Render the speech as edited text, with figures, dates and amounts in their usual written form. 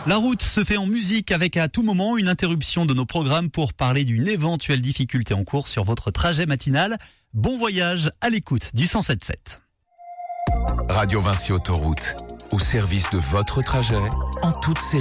La route se fait en musique avec à tout moment une interruption de nos programmes pour parler d'une éventuelle difficulté en cours sur votre trajet matinal. Bon voyage à l'écoute du 107.7. Radio Vinci Autoroute, au service de votre trajet en toute sécurité.